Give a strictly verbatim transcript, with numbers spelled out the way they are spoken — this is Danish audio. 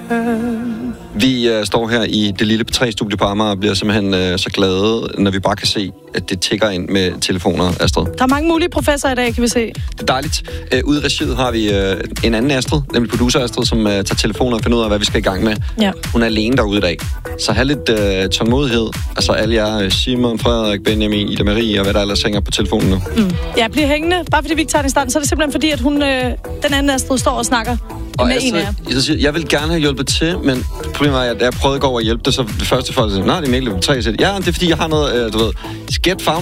Vi øh, står her i det lille P tre-studie på Amager og bliver simpelthen øh, så glade, når vi bare kan se, at det tikker ind med telefoner, Astrid. Der er mange mulige professorer i dag, kan vi se. Det er dejligt. Øh, ude i regiet har vi øh, en anden Astrid, nemlig producer Astrid, som øh, tager telefoner og finder ud af, hvad vi skal i gang med. Ja. Hun er alene derude i dag. Så have lidt øh, tålmodighed. Altså alle jer, Simon, Frederik, Benjamin, Ida Marie og hvad der ellers hænger på telefonen nu. Mm. Ja, bliver hængende. Bare fordi vi ikke tager den i stand, så er det simpelthen fordi, at hun, øh, den anden Astrid står og snakker og med Astrid, en af jer. Jeg, jeg vil gerne have hjulpet til, men problemet er, at jeg prøvede at gå over og hjælpe det, så det første folk siger, nej, det er Mikkel på tre. Ja, det er fordi, jeg har noget, øh, du ved, skæt farve